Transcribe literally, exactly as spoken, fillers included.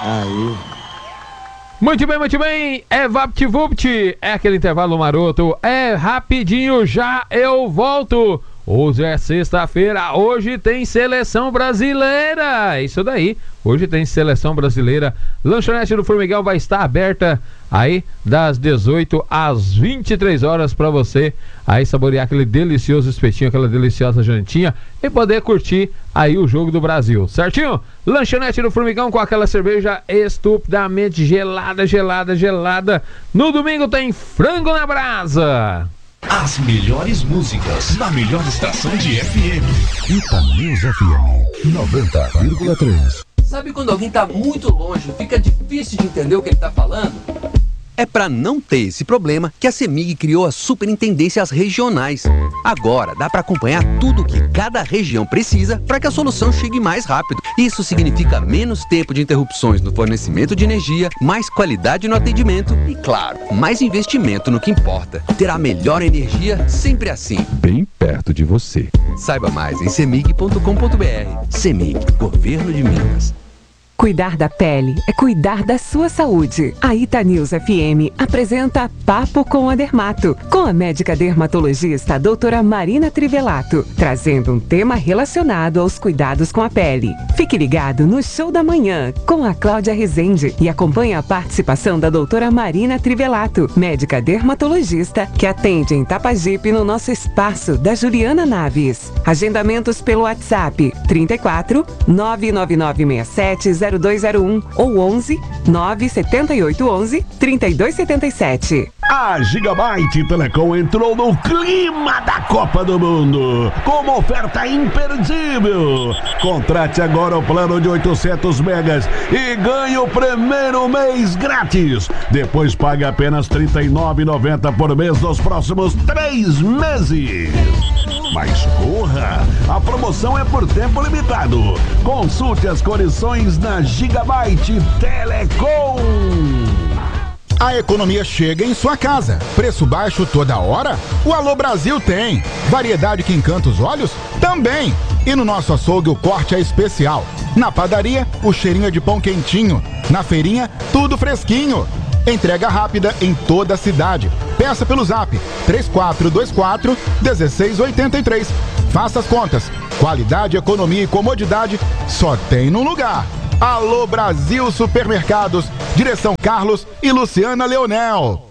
Aí. Muito bem, muito bem, é VaptVupt, é aquele intervalo maroto, é rapidinho, já eu volto. Hoje é sexta-feira, hoje tem seleção brasileira, isso daí, hoje tem seleção brasileira. Lanchonete do Formigão vai estar aberta aí das dezoito às vinte e três horas para você aí saborear aquele delicioso espetinho, aquela deliciosa jantinha e poder curtir aí o jogo do Brasil, certinho? Lanchonete do Formigão com aquela cerveja estupidamente gelada, gelada, gelada. No domingo tem frango na brasa. As melhores músicas na melhor estação de F M. Itanews F M noventa vírgula três. Sabe quando alguém tá muito longe, fica difícil de entender o que ele tá falando? É para não ter esse problema que a CEMIG criou as superintendências regionais. Agora dá para acompanhar tudo o que cada região precisa para que a solução chegue mais rápido. Isso significa menos tempo de interrupções no fornecimento de energia, mais qualidade no atendimento e, claro, mais investimento no que importa. Ter a melhor energia sempre assim, Bem perto de você. Saiba mais em cemig ponto com ponto br. CEMIG, Governo de Minas. Cuidar da pele é cuidar da sua saúde. A Itanews F M apresenta Papo com a Dermato, com a médica dermatologista a doutora Marina Trivelato, trazendo um tema relacionado aos cuidados com a pele. Fique ligado no Show da Manhã, com a Cláudia Rezende, e acompanhe a participação da doutora Marina Trivelato, médica dermatologista, que atende em Tapajipe no nosso espaço da Juliana Naves. Agendamentos pelo WhatsApp trinta e quatro, nove nove nove seis sete zero dois zero um ou onze, nove sete oito onze, trinta e dois setenta e sete. A Gigabyte Telecom entrou no clima da Copa do Mundo com uma oferta imperdível. Contrate agora o plano de oitocentos megas e ganhe o primeiro mês grátis. Depois pague apenas trinta e nove reais e noventa centavos por mês nos próximos três meses. Mas corra! A promoção é por tempo limitado. Consulte as condições na Gigabyte Telecom. A economia chega em sua casa. Preço baixo toda hora? O Alô Brasil tem. Variedade que encanta os olhos? Também. E no nosso açougue o corte é especial. Na padaria, o cheirinho é de pão quentinho. Na feirinha, tudo fresquinho. Entrega rápida em toda a cidade. Peça pelo zap três quatro dois quatro, um seis oito três. Faça as contas. Qualidade, economia e comodidade só tem num lugar. Alô Brasil Supermercados. Direção Carlos e Luciana Leonel.